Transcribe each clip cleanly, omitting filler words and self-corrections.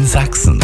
Sachsen.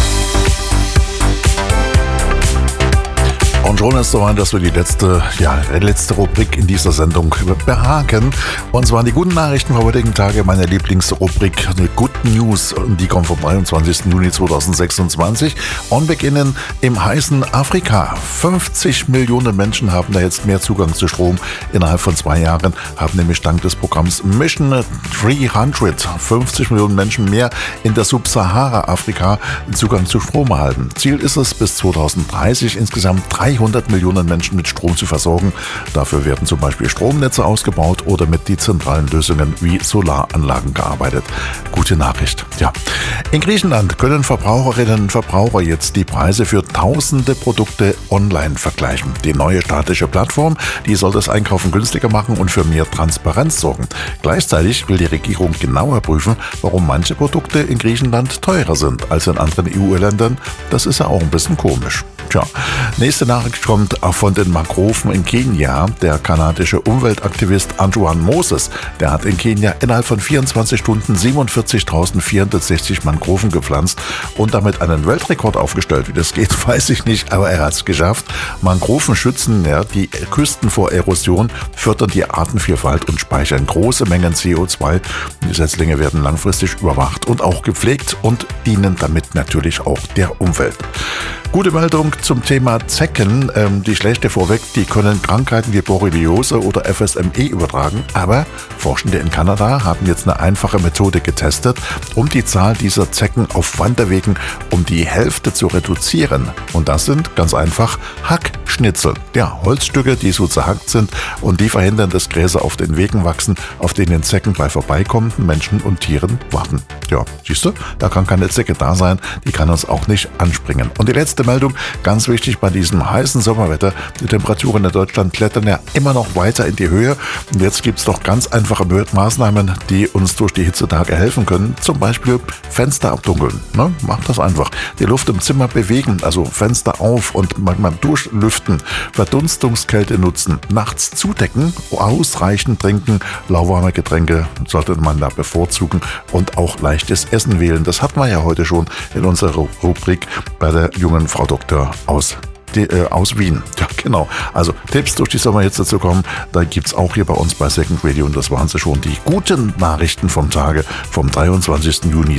Und schon ist so, dass wir die letzte Rubrik in dieser Sendung behaken. Und zwar die guten Nachrichten vom heutigen Tage, meine Lieblingsrubrik, die Good News. Und die kommen vom 23. Juni 2026 und beginnen im heißen Afrika. 50 Millionen Menschen haben da jetzt mehr Zugang zu Strom. Innerhalb von 2 Jahren haben nämlich dank des Programms Mission 300 50 Millionen Menschen mehr in der Subsahara-Afrika Zugang zu Strom erhalten. Ziel ist es, bis 2030 insgesamt 300 Millionen Menschen mit Strom zu versorgen. Dafür werden zum Beispiel Stromnetze ausgebaut oder mit dezentralen Lösungen wie Solaranlagen gearbeitet. Gute Nachricht. Ja. In Griechenland können Verbraucherinnen und Verbraucher jetzt die Preise für tausende Produkte online vergleichen. Die neue staatliche Plattform, die soll das Einkaufen günstiger machen und für mehr Transparenz sorgen. Gleichzeitig will die Regierung genauer prüfen, warum manche Produkte in Griechenland teurer sind als in anderen EU-Ländern. Das ist ja auch ein bisschen komisch. Tja, nächste Nachricht kommt auch von den Mangroven in Kenia. Der kanadische Umweltaktivist Antoine Moses, der hat in Kenia innerhalb von 24 Stunden 47.460 Mangroven gepflanzt und damit einen Weltrekord aufgestellt. Wie das geht, weiß ich nicht, aber er hat es geschafft. Mangroven schützen die Küsten vor Erosion, fördern die Artenvielfalt und speichern große Mengen CO2. Die Setzlinge werden langfristig überwacht und auch gepflegt und dienen damit natürlich auch der Umwelt. Gute Meldung zum Thema Zecken. Die schlechte vorweg, die können Krankheiten wie Borreliose oder FSME übertragen. Aber Forschende in Kanada haben jetzt eine einfache Methode getestet, um die Zahl dieser Zecken auf Wanderwegen um die Hälfte zu reduzieren. Und das sind ganz einfach Hackschnitzel. Ja, Holzstücke, die so zerhackt sind und die verhindern, dass Gräser auf den Wegen wachsen, auf denen Zecken bei vorbeikommenden Menschen und Tieren warten. Ja, siehst du, da kann keine Zecke da sein, die kann uns auch nicht anspringen. Und die letzte Meldung, ganz wichtig bei diesem heißen Sommerwetter, die Temperaturen in Deutschland klettern ja immer noch weiter in die Höhe. Und jetzt gibt es doch ganz einfache Maßnahmen, die uns durch die Hitzetage helfen können. Zum Beispiel Fenster abdunkeln. Ne? Macht das einfach. Die Luft im Zimmer bewegen, also Fenster auf und manchmal durchlüften, Verdunstungskälte nutzen, nachts zudecken, ausreichend trinken, lauwarme Getränke sollte man da bevorzugen und auch leichtes Essen wählen. Das hatten wir ja heute schon in unserer Rubrik bei der jungen Frau Doktor aus Wien. Ja, genau. Also Tipps durch die Sommerhitze zu kommen, da gibt es auch hier bei uns bei Second Radio und das waren sie schon, die guten Nachrichten vom Tage vom 23. Juni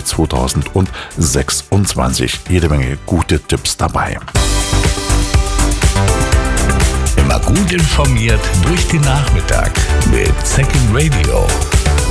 2026. Jede Menge gute Tipps dabei. Immer gut informiert durch den Nachmittag mit Second Radio.